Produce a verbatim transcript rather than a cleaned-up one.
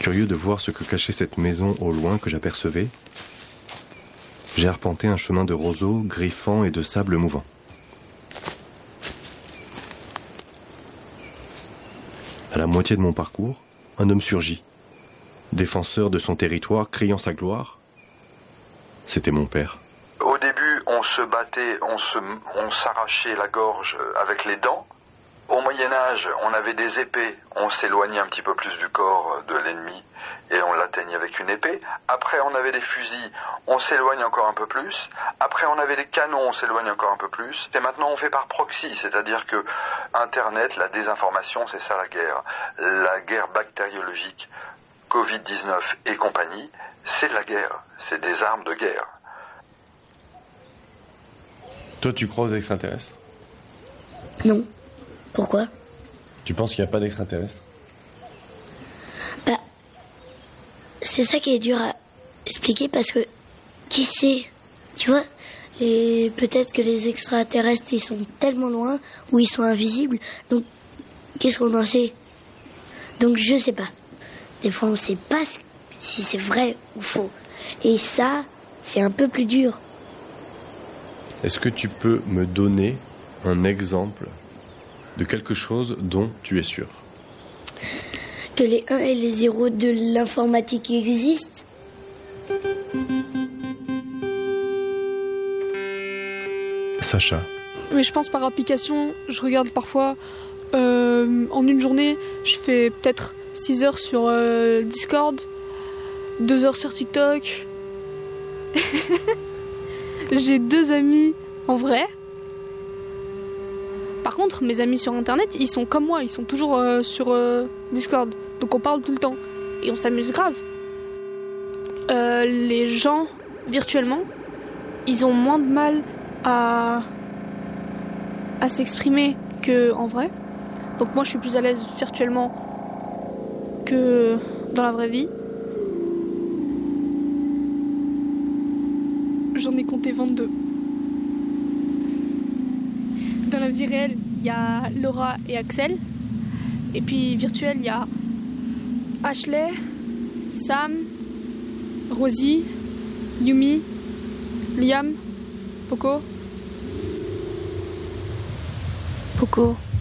Curieux de voir ce que cachait cette maison au loin que j'apercevais, j'ai arpenté un chemin de roseaux, griffants et de sable mouvant. À la moitié de mon parcours, un homme surgit, défenseur de son territoire, criant sa gloire. C'était mon père. Au début, on se battait, on se, on s'arrachait la gorge avec les dents. Au Moyen-Âge, on avait des épées, on s'éloignait un petit peu plus du corps de l'ennemi et on l'atteignait avec une épée. Après, on avait des fusils, on s'éloigne encore un peu plus. Après, on avait des canons, on s'éloigne encore un peu plus. Et maintenant, on fait par proxy, c'est-à-dire que Internet, la désinformation, c'est ça la guerre. La guerre bactériologique, covid dix-neuf et compagnie, c'est de la guerre, c'est des armes de guerre. Toi, tu crois aux extraterrestres ? Non. Pourquoi ? Tu penses qu'il n'y a pas d'extraterrestres ? Bah, c'est ça qui est dur à expliquer parce que qui sait ? Tu vois, et peut-être que les extraterrestres ils sont tellement loin ou ils sont invisibles. Donc, qu'est-ce qu'on en sait ? Donc, je sais pas. Des fois, on sait pas si c'est vrai ou faux. Et ça, c'est un peu plus dur. Est-ce que tu peux me donner un exemple de quelque chose dont tu es sûr ? Que les un et les zéro de l'informatique existent. Sacha. Mais je pense par application, je regarde parfois, euh, en une journée, je fais peut-être six heures sur euh, Discord, deux heures sur TikTok. J'ai deux amis en vrai. Par contre, mes amis sur Internet, ils sont comme moi, ils sont toujours euh, sur euh, Discord. Donc on parle tout le temps. Et on s'amuse grave. Euh, les gens, virtuellement, ils ont moins de mal à, à s'exprimer qu'en vrai. Donc moi, je suis plus à l'aise virtuellement que dans la vraie vie. J'en ai compté vingt-deux. Dans la vie réelle, il y a Laura et Axel. Et puis virtuel, il y a Ashley, Sam, Rosie, Yumi, Liam, Poco. Poco.